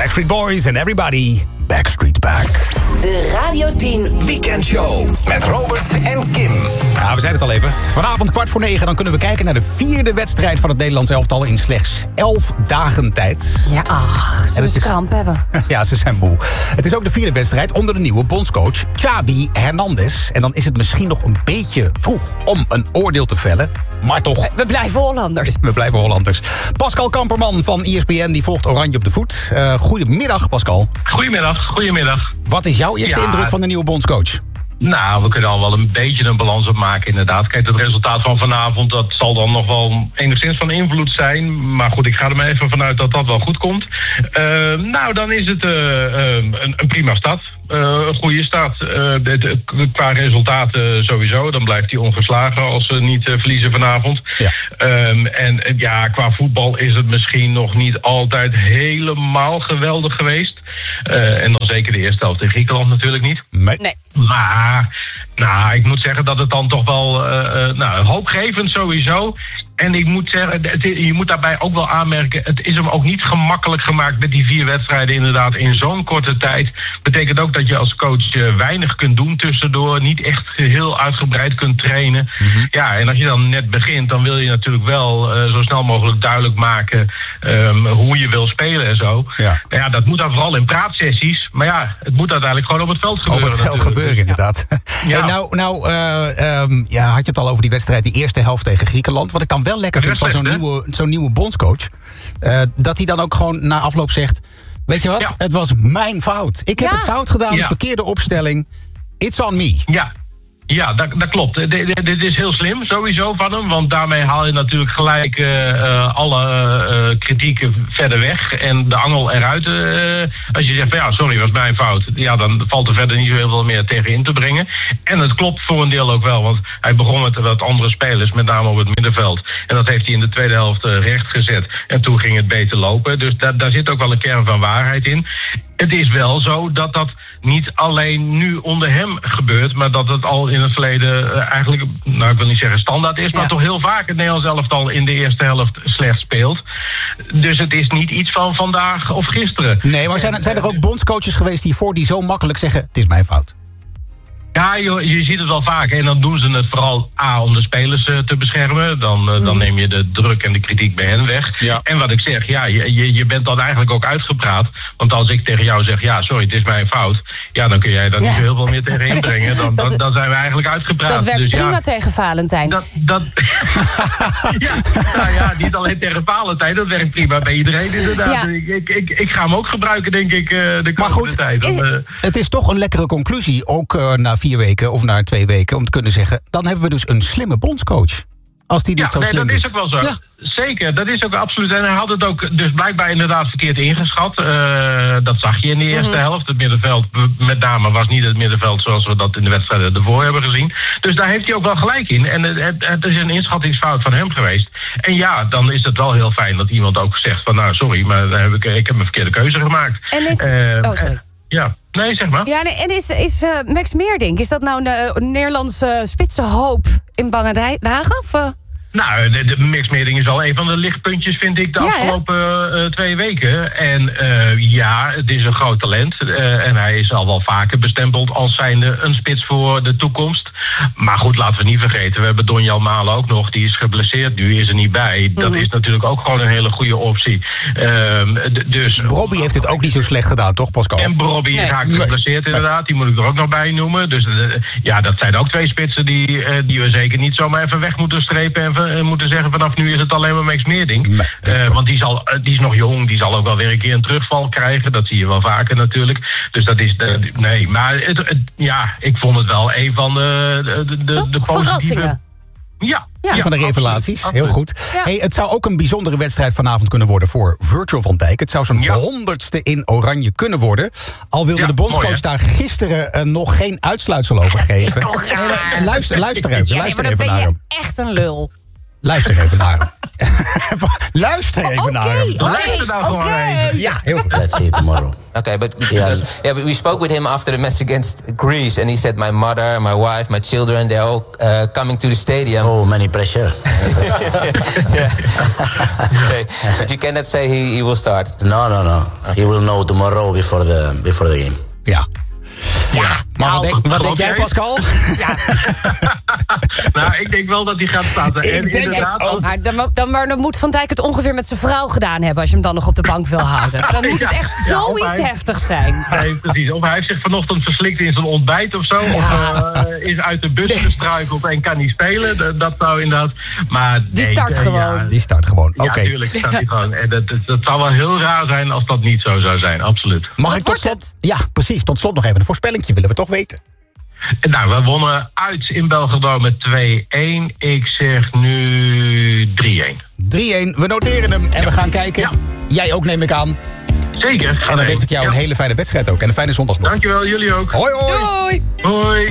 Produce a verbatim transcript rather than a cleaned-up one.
Backstreet Boys and everybody. Backstreet Back. De Radio tien Weekendshow met Robert en Kim. Ja, we zeiden het al even. Vanavond kwart voor negen, dan kunnen we kijken naar de vierde wedstrijd van het Nederlands elftal in slechts elf dagen tijd. Ja, ach, ze moeten kramp hebben. Ja, ze zijn moe. Het is ook de vierde wedstrijd onder de nieuwe bondscoach Xavi Hernandez. En dan is het misschien nog een beetje vroeg om een oordeel te vellen. Maar toch... We blijven Hollanders. We blijven Hollanders. Pascal Kamperman van E S P N, die volgt Oranje op de voet. Uh, goedemiddag, Pascal. Goedemiddag, goedemiddag. Wat is jouw eerste ja, indruk van de nieuwe bondscoach? Nou, we kunnen al wel een beetje een balans op maken, inderdaad. Kijk, het resultaat van vanavond, dat zal dan nog wel enigszins van invloed zijn. Maar goed, ik ga er maar even vanuit dat dat wel goed komt. Uh, nou, dan is het uh, uh, een, een prima start. Uh, een goede start. Uh, dit, qua resultaten sowieso. Dan blijft hij ongeslagen als ze niet uh, verliezen vanavond. Ja. Um, en uh, ja, qua voetbal is het misschien nog niet altijd helemaal geweldig geweest. Uh, en dan zeker de eerste helft in Griekenland natuurlijk niet. Nee. nee. Maar, nou, ik moet zeggen dat het dan toch wel uh, uh, nou, hoopgevend sowieso. En ik moet zeggen, het, je moet daarbij ook wel aanmerken, het is hem ook niet gemakkelijk gemaakt met die vier wedstrijden inderdaad in zo'n korte tijd. Betekent ook dat je als coach uh, weinig kunt doen tussendoor, niet echt heel uitgebreid kunt trainen. Mm-hmm. Ja, en als je dan net begint, dan wil je natuurlijk wel uh, zo snel mogelijk duidelijk maken um, hoe je wil spelen en zo. Ja. Nou ja, dat moet dan vooral in praatsessies, maar ja, het moet uiteindelijk gewoon op het veld gebeuren. Op het veld natuurlijk. gebeuren, inderdaad. Ja. Hey, nou, nou uh, um, ja, had je het al over die wedstrijd, die eerste helft tegen Griekenland. Wat ik dan wel lekker vind van zo'n nieuwe, zo'n nieuwe bondscoach. Uh, dat hij dan ook gewoon na afloop zegt, weet je wat, ja. het was mijn fout. Ik heb ja. het fout gedaan, ja. de verkeerde opstelling. It's on me. Ja. Ja, dat, dat klopt. Dit is heel slim, sowieso van hem. Want daarmee haal je natuurlijk gelijk uh, alle uh, kritieken verder weg. En de angel eruit. Uh, als je zegt van ja, sorry, was mijn fout. Ja, dan valt er verder niet zo heel veel meer tegen in te brengen. En het klopt voor een deel ook wel. Want hij begon met wat andere spelers, met name op het middenveld. En dat heeft hij in de tweede helft uh, recht gezet. En toen ging het beter lopen. Dus da- daar zit ook wel een kern van waarheid in. Het is wel zo dat dat niet alleen nu onder hem gebeurt, maar dat het al in het verleden uh, eigenlijk, nou ik wil niet zeggen standaard is, ja. maar toch heel vaak het Nederlands elftal in de eerste helft slecht speelt. Dus het is niet iets van vandaag of gisteren. Nee, maar zijn er, zijn er ook bondscoaches geweest die voor die zo makkelijk zeggen, het is mijn fout? Ja, je, je ziet het wel vaak. En dan doen ze het vooral A, om de spelers uh, te beschermen. Dan, uh, dan neem je de druk en de kritiek bij hen weg. Ja. En wat ik zeg, ja, je, je, je bent dan eigenlijk ook uitgepraat. Want als ik tegen jou zeg, ja, sorry, het is mijn fout. Ja, dan kun jij daar ja. niet zo heel veel meer tegen inbrengen. Dan, dan, dan zijn we eigenlijk uitgepraat. Dat werkt dus, prima ja, tegen Valentijn. Dat, dat, ja, nou ja, niet alleen tegen Valentijn. Dat werkt prima bij iedereen inderdaad. Ja. Ik, ik, ik, ik ga hem ook gebruiken, denk ik, uh, de komende maar goed, tijd. Dan, is, uh, het is toch een lekkere conclusie. Ook uh, na vier weken of na twee weken om te kunnen zeggen, dan hebben we dus een slimme bondscoach. Als die dit ja, zo nee, slim dat doet. is ook wel zo. Ja. Zeker, dat is ook absoluut. En hij had het ook dus blijkbaar inderdaad verkeerd ingeschat. Uh, dat zag je in de eerste mm-hmm. helft. Het middenveld met name was niet het middenveld zoals we dat in de wedstrijden ervoor hebben gezien. Dus daar heeft hij ook wel gelijk in. En het, het is een inschattingsfout van hem geweest. En ja, dan is het wel heel fijn dat iemand ook zegt van nou sorry, maar dan heb ik, ik heb een verkeerde keuze gemaakt. En is... Uh, oh, sorry. Ja, nee, zeg maar. Ja, nee, en is, is uh, Max Meerdink, is dat nou een uh, Nederlandse spitsenhoop in bange dagen? Of, uh... Nou, de, de Max Meerdink is wel een van de lichtpuntjes, vind ik, de ja, afgelopen uh, twee weken. En uh, ja, het is een groot talent. Uh, en hij is al wel vaker bestempeld als zijnde een spits voor de toekomst. Maar goed, laten we niet vergeten, we hebben Donjel Malen ook nog. Die is geblesseerd, nu is er niet bij. Dat mm-hmm. is natuurlijk ook gewoon een hele goede optie. Uh, d- dus, Robbie heeft het ook niet zo slecht gedaan, toch, Pascal? En Robbie nee. raakt geblesseerd nee. inderdaad. Die moet ik er ook nog bij noemen. Dus uh, ja, dat zijn ook twee spitsen die, uh, die we zeker niet zomaar even weg moeten strepen en uh, moeten zeggen vanaf nu is het alleen maar Max Meerdink. Nee, uh, want die, zal, uh, die is nog jong, die zal ook wel weer een keer een terugval krijgen. Dat zie je wel vaker natuurlijk. Dus dat is, uh, nee, maar het, het, ja, ik vond het wel een van de, de, de, de positieve... Verrassingen. Ja, ja, ja, van de revelaties. Absoluut, heel goed. Ja. Hey, het zou ook een bijzondere wedstrijd vanavond kunnen worden voor Virgil van Dijk. Het zou zo'n ja. honderdste in Oranje kunnen worden. Al wilde ja, de bondscoach mooi, daar gisteren uh, nog geen uitsluitsel over geven. Is toch raar? Luister, luister even, ja, luister nee, even maar dan naar ben hem. je echt een lul. Luister even naar hem. Luister even Oké, naar hem. oké, Luister nou gewoon oké. even. Ja, heel goed. Let's see it tomorrow. Okay, but because yeah, we spoke with him after the match against Greece, and he said, "My mother, my wife, my children, they're all uh, coming to the stadium." Oh, many pressure. Yeah. Okay, but you cannot say he, he will start. No, no, no. He will know tomorrow before the before the game. Ja. Ja, maar wat nou, denk, wat denk geloof jij, jij? Pascal? Nou, ik denk wel dat hij gaat starten. Ik En denk het inderdaad, ook. Maar dan, dan, maar dan moet Van Dijk het ongeveer met zijn vrouw gedaan hebben... als je hem dan nog op de bank wil houden. Dan moet het echt Ja, of zoiets hij- heftigs zijn. Nee, precies. Of hij heeft zich vanochtend verslikt in zijn ontbijt of zo. Of uh, is uit de bus gestruikeld en kan niet spelen. Dat, dat zou inderdaad... Maar Die nee, start eh, gewoon. Ja, Die start gewoon. ja, Oké. tuurlijk staat hij gewoon. En dat, dat, dat zou wel heel raar zijn als dat niet zo zou zijn. Absoluut. Mag Wat ik tot wordt slot? het? Ja, precies. Tot slot nog even een voorspellingje willen we toch weten. En nou, we wonnen uit in Belgrado met twee-één. Ik zeg nu drie-één. drie-één. We noteren hem en we gaan kijken. Ja. Jij ook, neem ik aan. Zeker. En dan wens ik jou Ja. een hele fijne wedstrijd ook. En een fijne zondag nog. Dankjewel, jullie ook. Hoi, hoi. Doei! Hoi.